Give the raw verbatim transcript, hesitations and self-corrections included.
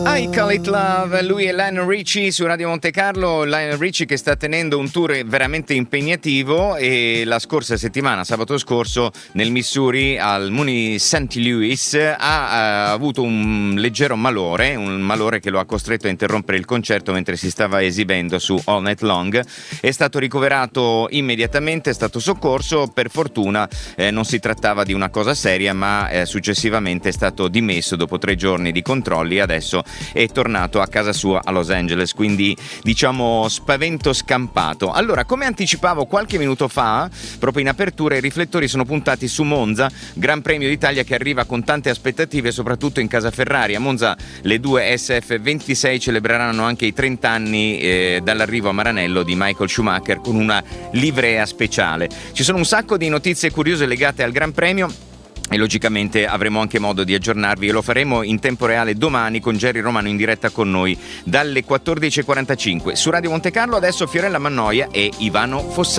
I Call It Love, lui è Lionel Richie su Radio Monte Carlo. Lionel Richie che sta tenendo un tour veramente impegnativo, e la scorsa settimana, sabato scorso, nel Missouri al Mooney Saint Louis ha, ha avuto un leggero malore, un malore che lo ha costretto a interrompere il concerto mentre si stava esibendo su All Night Long. È stato ricoverato immediatamente, è stato soccorso, per fortuna eh, non si trattava di una cosa seria, ma eh, successivamente è stato dimesso dopo tre giorni di controlli. Adesso è tornato a casa sua a Los Angeles, quindi diciamo spavento scampato. Allora, come anticipavo qualche minuto fa, proprio in apertura, i riflettori sono puntati su Monza, Gran Premio d'Italia che arriva con tante aspettative, soprattutto in casa Ferrari. A Monza le due S F ventisei celebreranno anche i trenta anni eh, dall'arrivo a Maranello di Michael Schumacher con una livrea speciale. Ci sono un sacco di notizie curiose legate al Gran Premio e logicamente avremo anche modo di aggiornarvi, e lo faremo in tempo reale domani con Gerry Romano in diretta con noi dalle quattordici e quarantacinque su Radio Monte Carlo. Adesso Fiorella Mannoia e Ivano Fossati.